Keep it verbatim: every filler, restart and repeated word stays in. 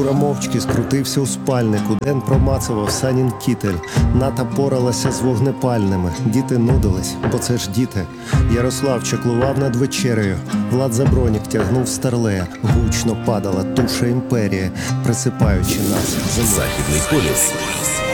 Юра мовчки скрутився у спальнику. Ден промацував Санін кітель. Ната поралася з вогнепальними. Діти нудились, бо це ж діти. Ярослав чаклував над вечерею. Влад Забронік тягнув старлея. Гучно падала туша імперії, присипаючи нас землею. Західний полюс.